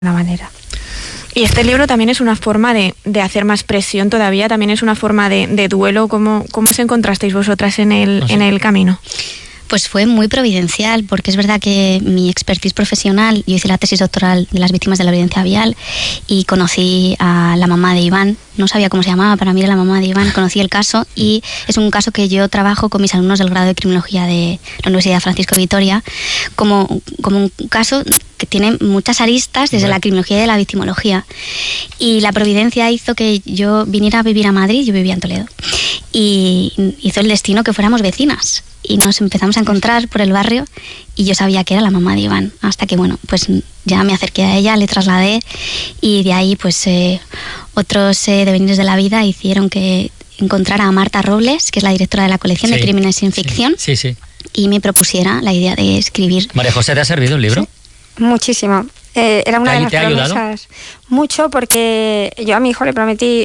alguna manera. Y este libro también es una forma de hacer más presión todavía, también es una forma de duelo. ¿Cómo os encontrasteis vosotras en el camino? Pues fue muy providencial, porque es verdad que mi expertise profesional, yo hice la tesis doctoral de las víctimas de la violencia vial y conocí a la mamá de Iván, no sabía cómo se llamaba, para mí era la mamá de Iván, conocí el caso y es un caso que yo trabajo con mis alumnos del grado de criminología de la Universidad Francisco de Vitoria como un caso que tiene muchas aristas desde la criminología y de la victimología. Y la providencia hizo que yo viniera a vivir a Madrid, yo vivía en Toledo, y hizo el destino que fuéramos vecinas. Y nos empezamos a encontrar por el barrio y yo sabía que era la mamá de Iván, hasta que pues ya me acerqué a ella, le trasladé y de ahí pues otros devenires de la vida hicieron que encontrara a Marta Robles, que es la directora de la colección de Crímenes sin ficción, y me propusiera la idea de escribir. María José, ¿te ha servido el libro? Sí, muchísimo. Era una de las promesas. Mucho, porque yo a mi hijo le prometí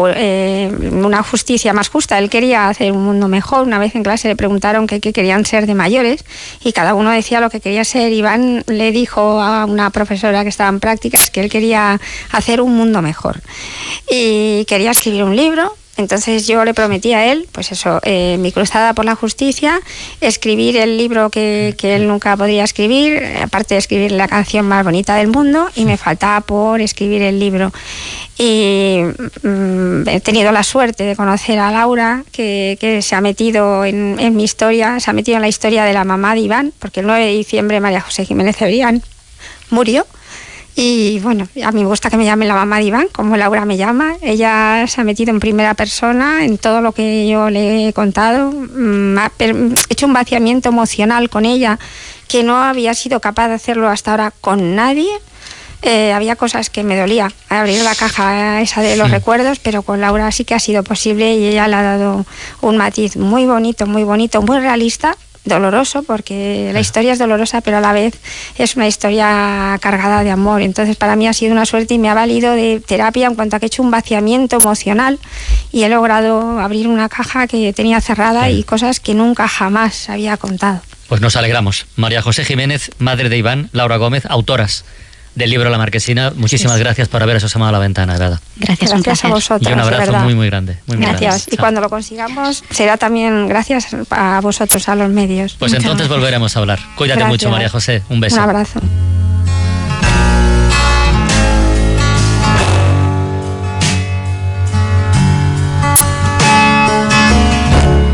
una justicia más justa. Él quería hacer un mundo mejor. Una vez en clase le preguntaron qué querían ser de mayores y cada uno decía lo que quería ser. Iván le dijo a una profesora que estaba en prácticas que él quería hacer un mundo mejor y quería escribir un libro. Entonces yo le prometí a él, pues eso, mi cruzada por la justicia, escribir el libro que él nunca podría escribir, aparte de escribir la canción más bonita del mundo, y me faltaba por escribir el libro. Y he tenido la suerte de conocer a Laura, que se ha metido en mi historia, se ha metido en la historia de la mamá de Iván, porque el 9 de diciembre María José Jiménez Cebrián murió. Y bueno, a mí me gusta que me llamen la mamá de Iván, como Laura me llama. Ella se ha metido en primera persona en todo lo que yo le he contado. He hecho un vaciamiento emocional con ella que no había sido capaz de hacerlo hasta ahora con nadie. Había cosas que me dolía, abrir la caja esa de los recuerdos, pero con Laura sí que ha sido posible y ella le ha dado un matiz muy bonito, muy realista. Doloroso, porque la historia es dolorosa, pero a la vez es una historia cargada de amor. Entonces para mí ha sido una suerte y me ha valido de terapia en cuanto a que he hecho un vaciamiento emocional y he logrado abrir una caja que tenía cerrada y cosas que nunca jamás había contado. Pues nos alegramos. María José Jiménez, madre de Iván, Laura Gómez, autoras del libro La Marquesina. Muchísimas gracias por haber asomado a la ventana, de verdad. Gracias a vosotros. Y un abrazo muy grande. Gracias. Y cuando lo consigamos será también gracias a vosotros, a los medios. Pues entonces volveremos a hablar. Cuídate mucho, María José. Un beso. Un abrazo.